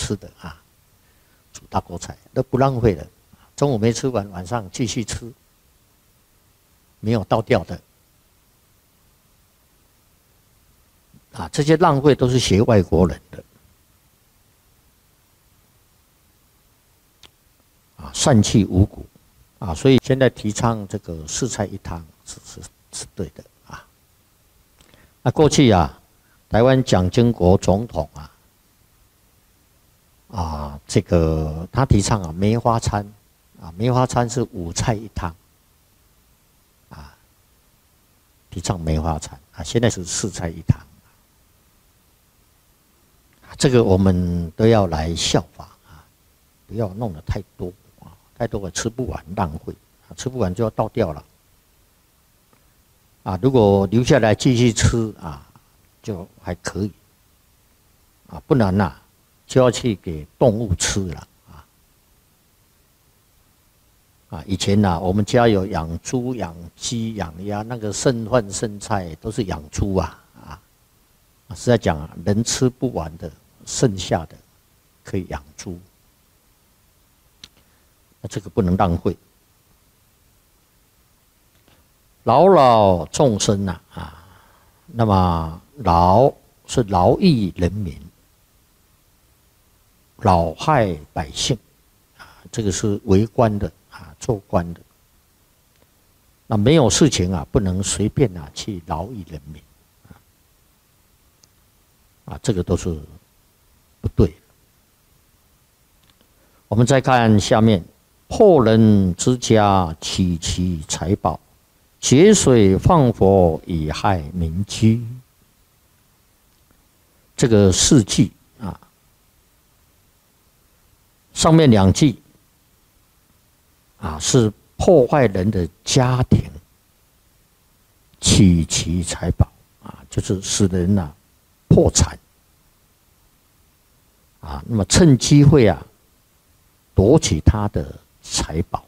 吃的啊，煮大锅菜都不浪费的，中午没吃完，晚上继续吃，没有倒掉的。啊，这些浪费都是学外国人的。啊，散气五谷，啊，所以现在提倡这个四菜一汤是对的啊。那过去啊，台湾蒋经国总统这个他提倡梅花餐，梅花餐是五菜一汤，提倡梅花餐现在是四菜一汤，这个我们都要来效法不要弄得太多太多了吃不完浪费，吃不完就要倒掉了如果留下来继续吃就还可以不然就要去给动物吃了以前我们家有养猪、养鸡、养鸭，那个剩饭剩菜都是养猪实在讲人吃不完的剩下的可以养猪，那这个不能浪费。老老众生那么劳是劳役人民，扰害百姓这个是为官的做官的，那没有事情不能随便去劳役人民这个都是不对的。我们再看下面，破人之家，取其财宝，决水放火，以害民居。这个4句上面2句是破坏人的家庭，取其财宝就是使人破产那么趁机会夺取他的财宝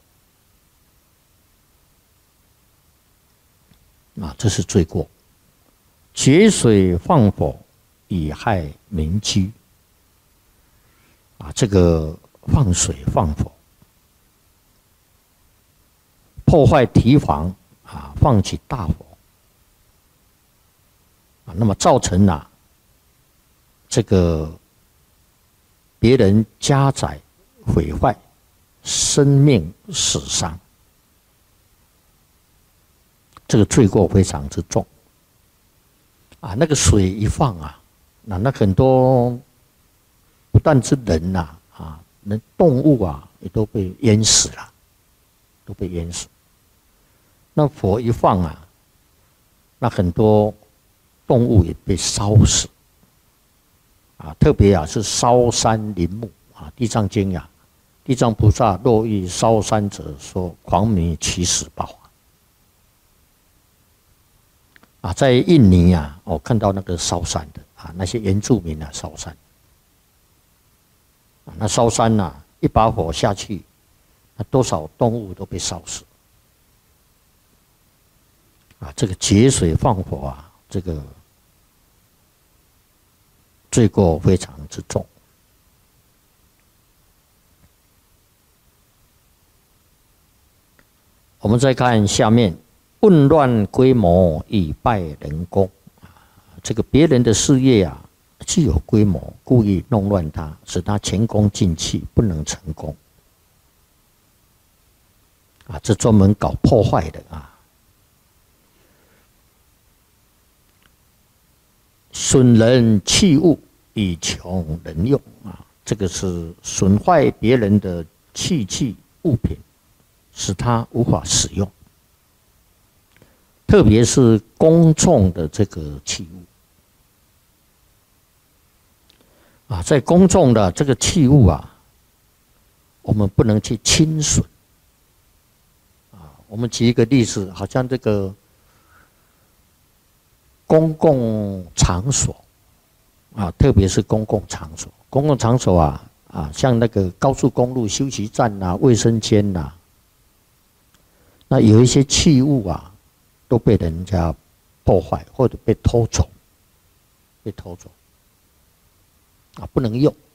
这是罪过。决水放火，以害民居这个放水放火，破坏堤防放起大火那么造成这个别人家宅毁坏，生命死伤，这个罪过非常之重那个水一放那很多不但是人人动物也都被淹死了，都被淹死。那火一放那很多动物也被烧死特别是烧山林木地藏经地藏菩萨若遇烧山者，说狂迷其死报在印尼我看到那个烧山的那些原住民烧山那烧山一把火下去，那多少动物都被烧死这个决水放火这个罪过非常之重。我们再看下面，混乱规模，以败人功这个别人的事业具有规模，故意弄乱它，使它前功尽弃，不能成功这专门搞破坏的损人器物，以穷人用这个是损坏别人的器具物品，使他无法使用，特别是公众的这个器物在公众的这个器物我们不能去侵损我们举一个例子，好像这个公共场所特别是公共场所，公共场所像那个高速公路休息站卫生间那有一些器物都被人家破坏或者被偷走，不能用